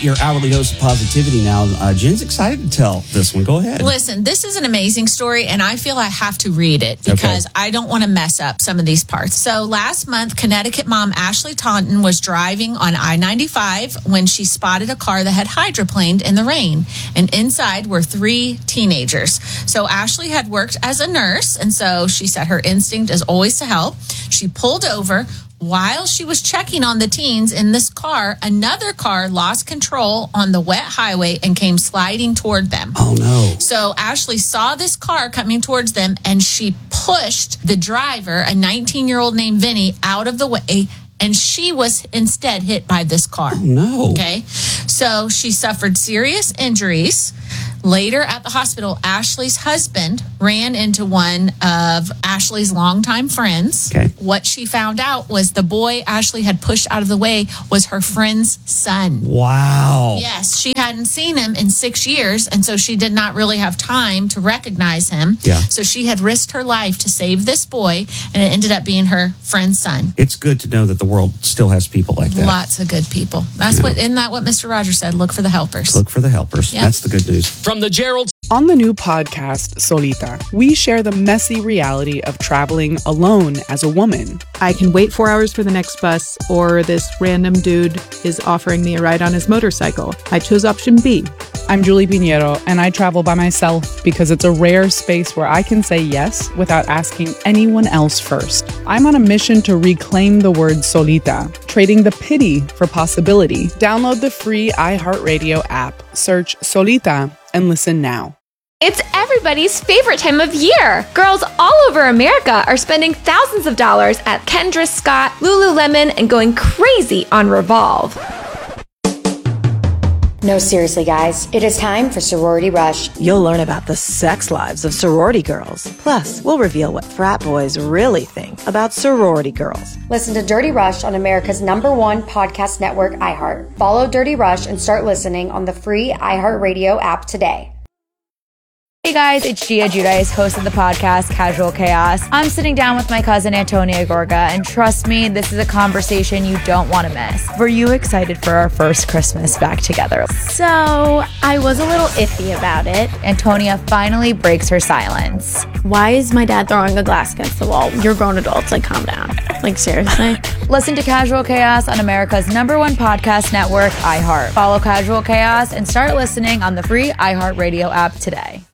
Your hourly dose of positivity now. Jen's excited to tell this one. Go ahead. Listen, this is an amazing story, and I feel I have to read it because I don't want to mess up some of these parts. So last month, Connecticut mom Ashley Taunton was driving on I-95 when she spotted a car that had hydroplaned in the rain, and inside were 3 teenagers. So Ashley had worked as a nurse, and so she said her instinct is always to help. She pulled over. While she was checking on the teens in this car, another car lost control on the wet highway and came sliding toward them. Oh, no. So Ashley saw this car coming towards them, and she pushed the driver, a 19-year-old named Vinny, out of the way, and she was instead hit by this car. Oh, no. Okay. So she suffered serious injuries. Later at the hospital, Ashley's husband ran into one of Ashley's longtime friends. Okay. What she found out was the boy Ashley had pushed out of the way was her friend's son. Wow. Yes, she hadn't seen him in 6 years, and so she did not really have time to recognize him. Yeah. So she had risked her life to save this boy, and it ended up being her friend's son. It's good to know that the world still has people like that. Lots of good people. Isn't that what Mr. Rogers said? Look for the helpers. Look for the helpers. Yeah. That's the good news. From the Gerald. On the new podcast, Solita, we share the messy reality of traveling alone as a woman. I can wait 4 hours for the next bus, or this random dude is offering me a ride on his motorcycle. I chose option B. I'm Julie Pinheiro, and I travel by myself because it's a rare space where I can say yes without asking anyone else first. I'm on a mission to reclaim the word solita, trading the pity for possibility. Download the free iHeartRadio app, search Solita, and listen now. It's everybody's favorite time of year. Girls all over America are spending thousands of dollars at Kendra Scott, Lululemon, and going crazy on Revolve. No, seriously, guys. It is time for Sorority Rush. You'll learn about the sex lives of sorority girls. Plus, we'll reveal what frat boys really think about sorority girls. Listen to Dirty Rush on America's #1 podcast network, iHeart. Follow Dirty Rush and start listening on the free iHeartRadio app today. Hey guys, it's Gia Giudice, host of the podcast Casual Chaos. I'm sitting down with my cousin Antonia Gorga, and trust me, this is a conversation you don't want to miss. Were you excited for our first Christmas back together? So, I was a little iffy about it. Antonia finally breaks her silence. Why is my dad throwing a glass against the wall? You're grown adults, like calm down. Like seriously? Listen to Casual Chaos on America's #1 podcast network, iHeart. Follow Casual Chaos and start listening on the free iHeartRadio app today.